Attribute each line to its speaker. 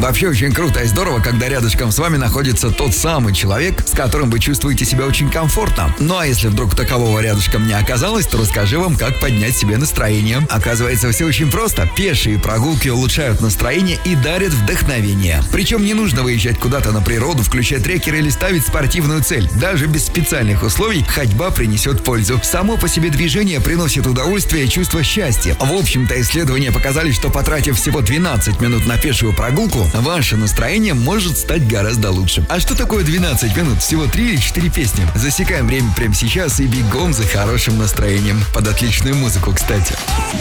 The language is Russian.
Speaker 1: Вообще очень круто и здорово, когда рядышком с вами находится тот самый человек, с которым вы чувствуете себя очень комфортно. Ну а если вдруг такового рядышком не оказалось, то расскажи вам, как поднять себе настроение. Оказывается, все очень просто. Пешие прогулки улучшают настроение и дарят вдохновение. Причем не нужно выезжать куда-то на природу, включать трекер или ставить спортивную цель. Даже без специальных условий ходьба принесет пользу. Само по себе движение приносит удовольствие и чувство счастья. В общем-то, исследования показали, что потратив всего 12 минут на пешую прогулку, ваше настроение может стать гораздо лучше. А что такое 12 минут? Всего 3 или 4 песни. Засекаем время прямо сейчас и бегом за хорошим настроением. Под отличную музыку, кстати.